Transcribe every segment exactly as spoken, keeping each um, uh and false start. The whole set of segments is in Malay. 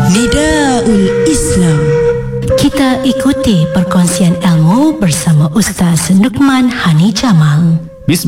Nidaul Islam. Kita ikuti perkongsian ilmu bersama Ustaz Luqman Hani Jamal.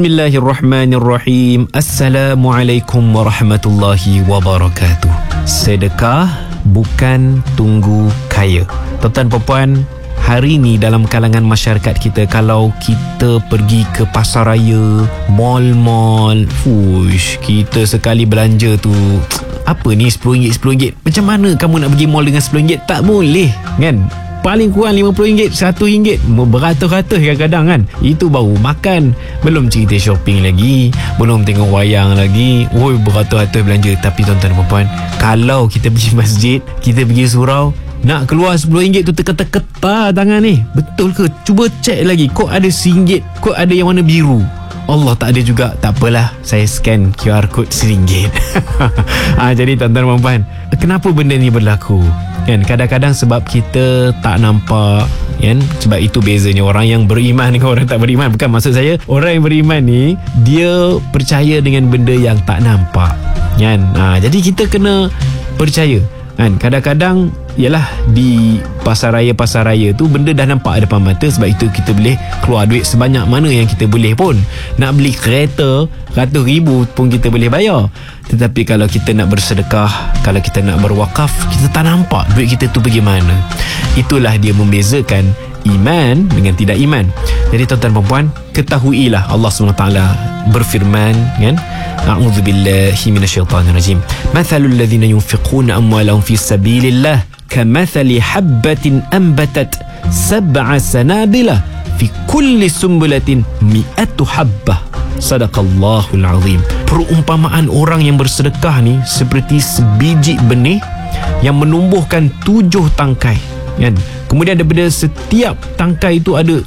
Bismillahirrahmanirrahim. Assalamualaikum warahmatullahi wabarakatuh. Sedekah bukan tunggu kaya. Tuan-tuan puan, hari ni dalam kalangan masyarakat kita, kalau kita pergi ke pasar raya, mall-mall, fush, kita sekali belanja tu, apa ni sepuluh ringgit sepuluh ringgit. Macam mana kamu nak pergi mall dengan sepuluh ringgit? Tak boleh kan? Paling kurang lima puluh ringgit, seratus ringgit, beratus-ratus kadang-kadang kan. Itu baru makan. Belum cerita shopping lagi, belum tengok wayang lagi. Oi, beratus-ratus belanja. Tapi tuan-tuan dan puan, kalau kita pergi masjid, kita pergi surau, nak keluar sepuluh ringgit tu terketar-ketar tangan ni. Betul ke? Cuba cek lagi. Kod ada RM satu, kod ada yang warna biru. Allah tak ada juga. Tak apalah, saya scan Q R code RM satu. ha, Jadi tuan-tuan dan puan, kenapa benda ni berlaku? Kan, kadang-kadang sebab kita tak nampak, kan? Sebab itu bezanya orang yang beriman dengan orang tak beriman. Bukan maksud saya, orang yang beriman ni, dia percaya dengan benda yang tak nampak, kan? Ha, jadi kita kena percaya, kan? Kadang-kadang ialah di pasar raya pasar raya tu benda dah nampak depan mata. Sebab itu kita boleh keluar duit sebanyak mana yang kita boleh pun. Nak beli kereta ratus ribu pun kita boleh bayar. Tetapi kalau kita nak bersedekah, kalau kita nak berwakaf, kita tak nampak duit kita tu pergi mana. Itulah dia membezakan iman dengan tidak iman. Jadi tuan-tuan dan puan, ketahuilah Allah subhanahu wa taala berfirman, kan? A'udzubillahi minasyaitanirrajim. Mathalul ladzina yunfiquna amwalahum fi sabilillah kamathali habbatin anbatat sab'a sanabila fi kulli sumbulatin mi'atu habbah. Sadaqallahul azim. Perumpamaan orang yang bersedekah ni seperti sebiji benih yang menumbuhkan tujuh tangkai, kan? Kemudian daripada setiap tangkai itu ada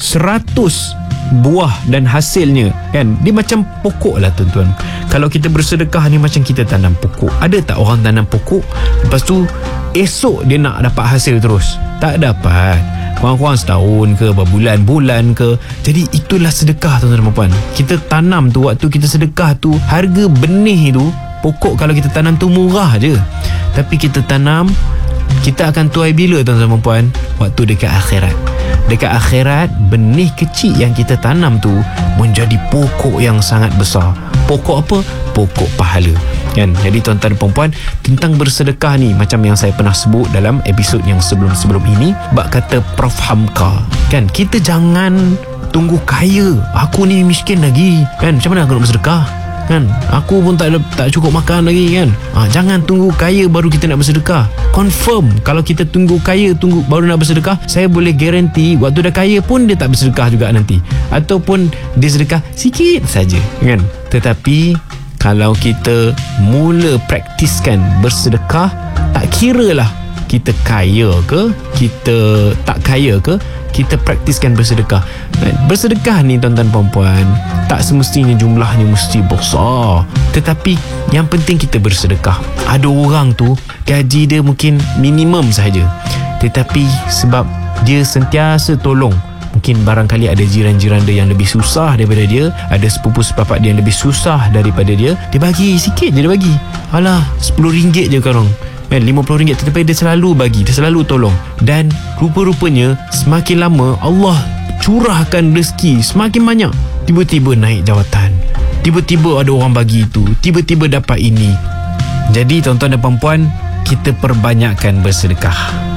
seratus buah dan hasilnya, kan? Dia macam pokok lah tuan-tuan. Kalau kita bersedekah ni macam kita tanam pokok. Ada tak orang tanam pokok, lepas tu esok dia nak dapat hasil terus? Tak dapat. Kurang-kurang setahun ke, berbulan-bulan ke. Jadi itulah sedekah tuan-tuan dan puan. Kita tanam tu, waktu kita sedekah tu, harga benih tu, pokok kalau kita tanam tu murah je. Tapi kita tanam, kita akan tuai bila tuan-tuan dan puan? Waktu dekat akhirat. Dekat akhirat, benih kecil yang kita tanam tu menjadi pokok yang sangat besar. Pokok apa? Pokok pahala, kan? Jadi tuan-tuan dan puan, tentang bersedekah ni, macam yang saya pernah sebut dalam episod yang sebelum-sebelum ini, bak kata Prof Hamka, kan? Kita jangan tunggu kaya. Aku ni miskin lagi, kan? Macam mana aku nak bersedekah? Kan, aku pun tak tak cukup makan lagi, kan? Ha, jangan tunggu kaya baru kita nak bersedekah. Confirm, kalau kita tunggu kaya tunggu baru nak bersedekah, saya boleh garanti waktu dah kaya pun dia tak bersedekah juga nanti. Ataupun dia sedekah sikit saja, kan? Tetapi kalau kita mula praktiskan bersedekah, tak kiralah kita kaya ke, kita tak kaya ke, kita praktiskan bersedekah. Bersedekah ni tuan-tuan puan-puan, tak semestinya jumlahnya mesti besar, tetapi yang penting kita bersedekah. Ada orang tu gaji dia mungkin minimum saja, tetapi sebab dia sentiasa tolong, mungkin barangkali ada jiran-jiran dia yang lebih susah daripada dia, ada sepupu-sepapak dia yang lebih susah daripada dia, dia bagi sikit je, dia bagi, alah sepuluh ringgit je korang, kan, lima puluh ringgit, tetapi dia selalu bagi, dia selalu tolong. Dan rupa-rupanya semakin lama Allah curahkan rezeki semakin banyak. Tiba-tiba naik jawatan, tiba-tiba ada orang bagi itu, tiba-tiba dapat ini. Jadi tuan-tuan dan puan-puan, kita perbanyakkan bersedekah.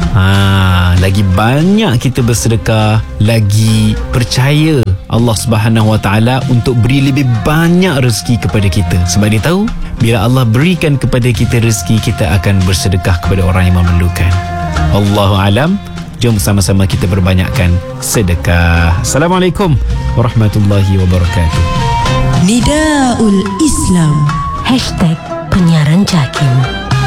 Ha, lagi banyak kita bersedekah, lagi percaya Allah Subhanahu Wa Taala untuk beri lebih banyak rezeki kepada kita. Sebab dia tahu, bila Allah berikan kepada kita rezeki, kita akan bersedekah kepada orang yang memerlukan. Allahu alam. Jom sama-sama kita berbanyakkan sedekah. Assalamualaikum warahmatullahi wabarakatuh. Nidaul Islam. Hashtag Penyiaran Jakim.